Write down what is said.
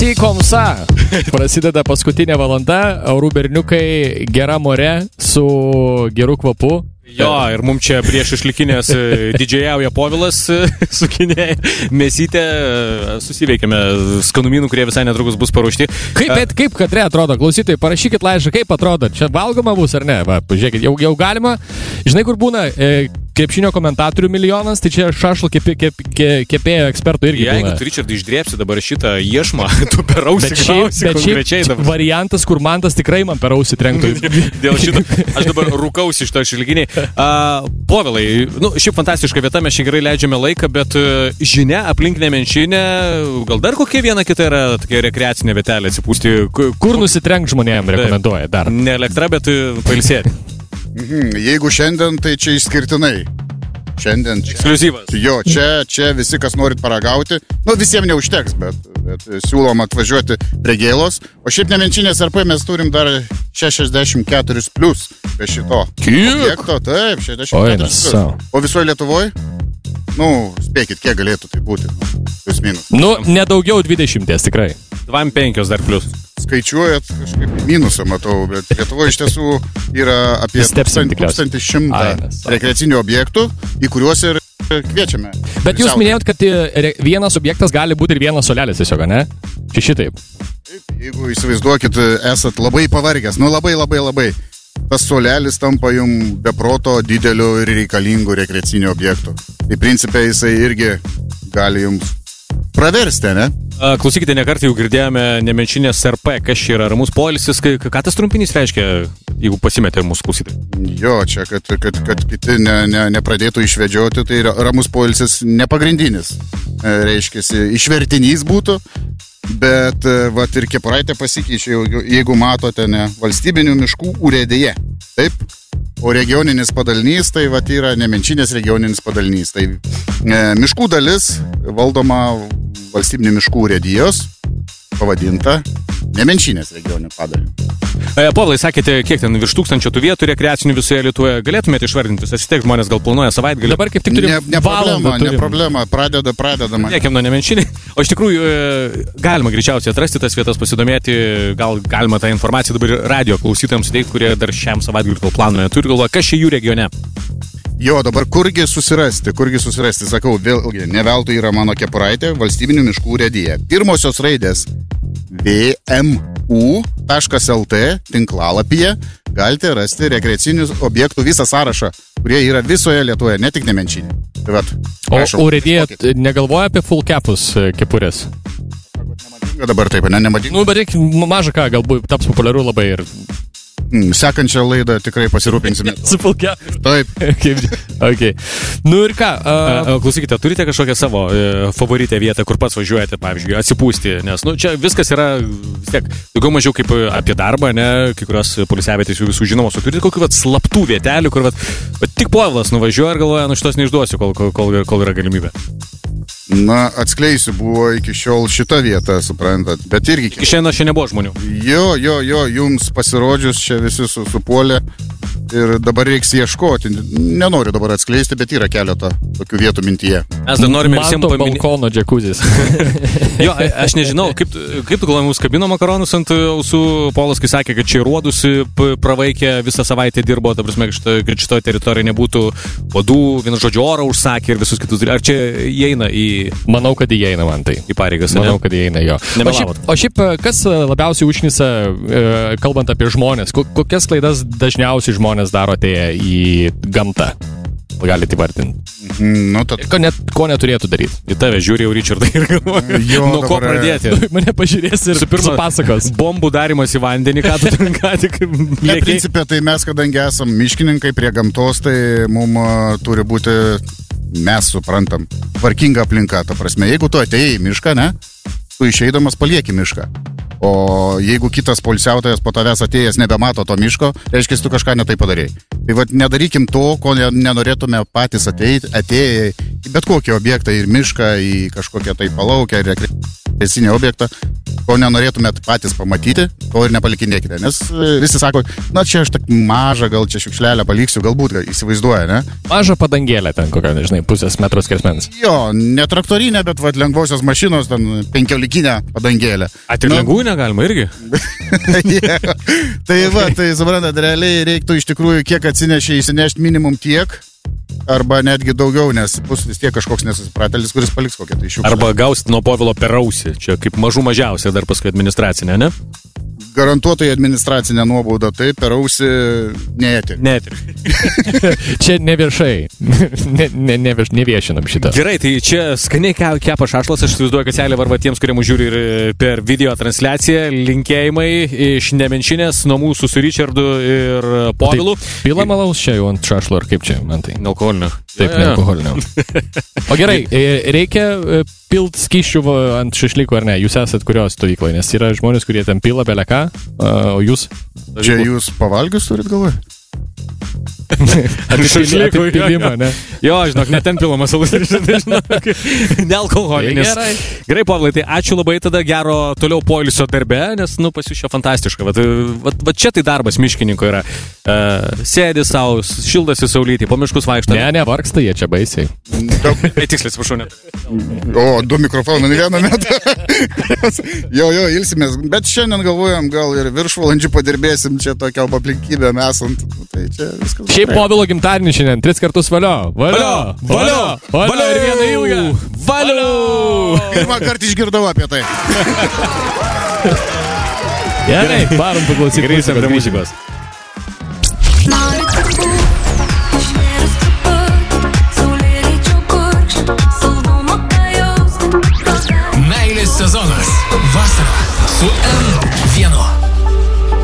Merci, komsa. Prasideda paskutinė valanda, Orų berniukai gera more su geru kvapu. Jo, ir mums čia prieš išlikinės didžiajauja Povilas, sukinėja mėsytė, susiveikėme skanumynų, kurie visai netrukus bus paruošti. Kaip kadre atrodo? Klausytojai, parašykit laišką, kaip atrodo. Čia valgoma bus ar ne? Va, pažiūrėkit, jau galima. Žinai, kur būna krepšinio komentatorių milijonas, tai čia šašlo kepėjo ekspertų irgi būna. Jeigu tu, Richardai, išdrėpsi dabar šitą iešmą, tu per ausį klausi konkrečiai dabar. Variantas, kur mantas tikrai man per ausį trenktų. Dėl šito, aš dabar rūkausi iš to išilginiai. Povilai, šiaip fantastiška vieta, mes čia gerai leidžiame laiką, bet žinia aplink Nemenčinę, gal dar kokia viena kita yra tokia rekreacinė vietelė atsipūsti. Kur nusitrenk žmonėm rekomenduoja dar? Ne elektra, bet pailsėti. Jeigu šiandien, tai čia išskirtinai. Šiandien čia. Ekskliuzyvas. Jo, čia visi, kas norit paragauti. Visiems neužteks, bet siūlom atvažiuoti prie Gėlos. O šiaip Nemenčinės RP mes turim dar 64 plus be šito objekto. Taip, 64 plus. O visoje Lietuvoje? Spėkit, kiek galėtų tai būti. Plius minus. Nedaugiau 20 tikrai. 25 dar plus. Skaičiuojat kažkaip minusą, matau, bet Lietuvoje iš tiesų yra apie 1100 rekreacinių objektų, į kuriuos ir kviečiame. Bet jūs minėjot, kad vienas objektas gali būti ir vienas solelis tiesiog, ne? Čia šitaip. Taip, jeigu įsivaizduokit, esat labai pavargęs, labai. Tas solelis tampa jums be proto dideliu ir reikalingu rekreaciniu objektu. Tai principe jisai irgi gali jums praversti, ne? Klausykite, nekart jau girdėjome Nemenčinės RP, kas čia yra ramus poilsis, ką tas trumpinys reiškia, jeigu pasimetė mūsų klausytojai? Jo, čia, kad kiti nepradėtų išvedžioti, tai ramus poilsis nepagrindinis, reiškiasi, išvertinys būtų, bet ir kepuraitė pasikeičia, jeigu matote, valstybinių miškų urėdėje, taip? O regioninis padalinys, tai yra Nemenčinės regioninis padalinys. Tai miškų dalis valdoma valstybinių miškų urėdijos, pavadinta Nemenčinės regioninio padalinio. Povilai, sakėte, kiek ten virš 1000 tų vietų rekreacinių visoje Lietuvoje. Galėtumėte išvardinti, susitiek žmonės gal planuoja savaitgalį. Dabar kaip tik turim ne problema, pradedama. Dėkim nuo Nemenčinį. O iš tikrųjų galima greičiausiai atrasti tas vietas, pasidomėti, gal galima tą informaciją dabar radio klausytojams suteikti, kurie dar šiam savaitgalį gal planuoja. Turi galvoje, kas čia jų regione? Jo, dabar kurgi susirasti, sakau, vėlgi, ne veltui yra mano kepuraitė, valstybinių miškų urėdija. Pirmosios raidės vmu.lt tinklalapyje galite rasti rekreacinių objektų visą sąrašą, kurie yra visoje Lietuvoje, ne tik Nemenčinė. O urėdija negalvoja apie full capus kepurės? Dabar taip, nemadinga. Bet reikia mažą ką, galbūt taps populiaru labai ir... Sekančią laidą tikrai pasirūpinsime. Su fulkia. Taip. Okay. Ir ką? Klausykite, turite kažkokią savo favoritę vietą, kur pats važiuojate, pavyzdžiui, atsipūsti, nes čia viskas yra vis tiek daugiau mažiau kaip apie darbą, ne, kai kurios poilsiavietės jau visų žinomos, o turite kokių slaptų vietelių, kur tik Povilas nuvažiuoja ir galvoja, šitos neišduosiu, kol yra galimybė. Atskleisiu, buvo iki šiol šita vieta, suprantat, bet irgi... Iki šiandien nebuvo žmonių. Jo, jums pasirodžius čia visi supuolė ir dabar reiks ieškoti. Nenoriu dabar atskleisti, bet yra keletą tokių vietų mintyje. Mes dar norime visiems paminėti. Balkono džekuzis. Jo, aš nežinau, kaip tu galvoji, mūsų kabino makaronus ant ausų. Polas, kai sakė, kad čia ruodus pravaikė, visą savaitę dirbo, ta prasme, kad šitoje teritorijoje nebūtų vadų, vienu žodžiu orą užsakė ir visus kitus. Ar čia įeina į... Manau, kad įeina man tai. Į pareigas, Manau, kad įeina jo. O šiaip, kas labiausiai užknisa, kalbant apie žmonės? Kokias klaidas dažniausiai žmonės daro atėję į gamtą? Galite įvardinti. Ko neturėtų daryti? Į tave žiūri jau Richardai ir galvoja, nuo ko pradėti. Mane pažiūrės ir pirma pasakos. Bombų darimas į vandenį, ką tu ką tik lėkiai. Principė, tai mes, kadangi esam miškininkai prie gamtos, tai mums turi būti, mes suprantam, tvarkinga aplinka. Ta prasme, jeigu tu atėjai į mišką, tu išeidamas palieki mišką. O jeigu kitas poilsiautojas po tavęs atėjęs nebemato to miško, reiškia, tu kažką netai padarėjai. Tai nedarykim to, ko nenorėtume patys atėję į bet kokį objektą, į mišką, į kažkokią tai palaukę, rekreacinį objektą. ko nenorėtumėt patys pamatyti, to ir nepalikinėkite. Nes visi sako, na čia aš tak mažą, gal čia šiukšlelę paliksiu, galbūt įsivaizduoja, ne? Mažą padangėlę ten kokią, nežinai, pusės metros skersmens. Jo, ne traktorinė, bet vat, lengvosios mašinos, ten 15 padangėlę. Ir lengvų negalima irgi? Yeah. Tai va, tai suprantat, realiai reiktų iš tikrųjų kiek atsinešė, įsinešti minimum tiek, arba netgi daugiau, nes bus vis tiek kažkoks nesusipratelis, kuris paliks kokią tai šiukšlę. Arba gausit nuo Povilo per ausį, čia kaip mažų mažiausia, dar paskui administracinė, ne? Garantuotai administracinė nuobauda, tai per ausį neėti. Čia ne viešai, neviešinam šitą. Gerai, tai čia skaniai kepa šašlas, aš įsivaizduoju, kad selė varva tiems, kurie mūsų žiūri ir per video transliaciją, linkėjimai iš Nemenčinės, nuo mūsų su Richardu ir Povilu. Tai pila malaus čia jau ant šašlo, ar kaip čia, man tai? Nealkoholinio. Taip, nealkoholinio. O gerai, reikia pilt skysčių ant šašlyko ar ne? Jūs esat kurios stovykloje, nes yra žmonės, kurie ten pila beleką, o jūs? Čia jūs pavalgius turit galvoje? Apipilimą, ne? Jo, žinok, net ten pilamas alus ir žinok, nealkoholinis. Gerai, Povilai, tai ačiū labai, tada gero toliau poilsio darbe, nes, pas jūs čia fantastiška. Va čia tai darbas miškininko yra. Sėdi savo, šildasi saulytį, po miškus vaikšto. Ne, vargsta jie čia baisiai. Tiksliai, atsiprašau, net. O, 2 mikrofonai vieną metą. Jo, ilsimės. Bet šiandien galvojam, gal ir viršvalandžių padirbėsim čia tokią aplinkybę esant. Tai čia viskas. Šiaip Povilo gimtadienį šiandien 3 kartus valio. Valio ir vieną ilgą. Valio. Pirmą kartą išgirdau apie tai. Gerai, varom paklausyti. Grįžtam prie muzikos. Meilės sezonas. Vasara su N1.